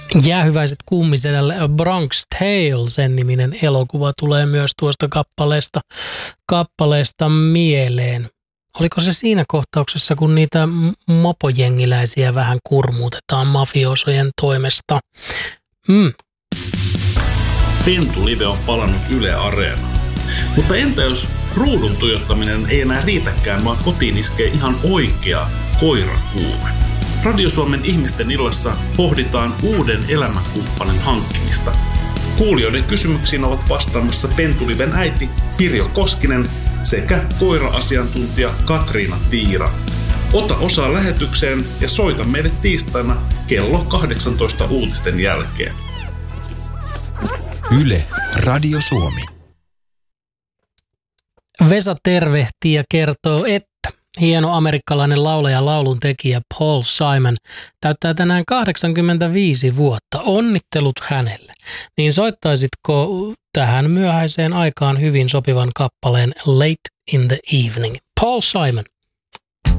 Jäähyväiset kummisedälle A Bronx Tale, sen niminen elokuva tulee myös tuosta kappaleesta mieleen. Oliko se siinä kohtauksessa, kun niitä mopojengiläisiä vähän kurmuutetaan mafiosojen toimesta? Pentulive on palannut Yle Areenaan. Mutta entä jos ruudun tuijottaminen ei enää riitäkään, vaan kotiin iskee ihan oikea koirakuume? Radio Suomen ihmisten illassa pohditaan uuden elämänkumppanin hankkimista. Kuulijoiden kysymyksiin ovat vastaamassa Pentuliven äiti Pirjo Koskinen sekä koira-asiantuntija Katriina Tiira. Ota osaa lähetykseen ja soita meille tiistaina kello 18 uutisten jälkeen. Yle Radio Suomi. Vesa tervehtii ja kertoo, että hieno amerikkalainen laulaja ja lauluntekijä Paul Simon täyttää tänään 85 vuotta. Onnittelut hänelle. Niin soittaisitko tähän myöhäiseen aikaan hyvin sopivan kappaleen Late in the Evening? Paul Simon.